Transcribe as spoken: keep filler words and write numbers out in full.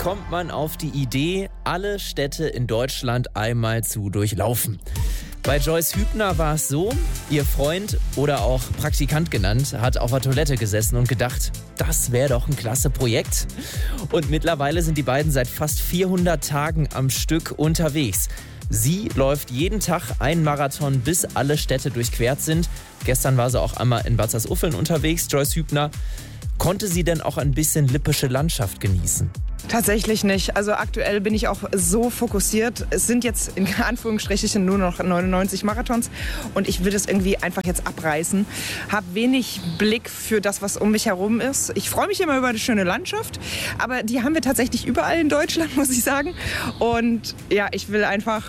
kommt man auf die Idee, alle Städte in Deutschland einmal zu durchlaufen? Bei Joyce Hübner war es so, ihr Freund oder auch Praktikant genannt, hat auf der Toilette gesessen und gedacht, das wäre doch ein klasse Projekt. Und mittlerweile sind die beiden seit fast vierhundert Tagen am Stück unterwegs. Sie läuft jeden Tag einen Marathon, bis alle Städte durchquert sind. Gestern war sie auch einmal in Bad Salzuflen unterwegs, Joyce Hübner. Konnte sie denn auch ein bisschen lippische Landschaft genießen? Tatsächlich nicht. Also aktuell bin ich auch so fokussiert. Es sind jetzt in Anführungsstrichen nur noch neunundneunzig Marathons und ich will das irgendwie einfach jetzt abreißen. Hab wenig Blick für das, was um mich herum ist. Ich freue mich immer über eine schöne Landschaft, aber die haben wir tatsächlich überall in Deutschland, muss ich sagen. Und ja, ich will einfach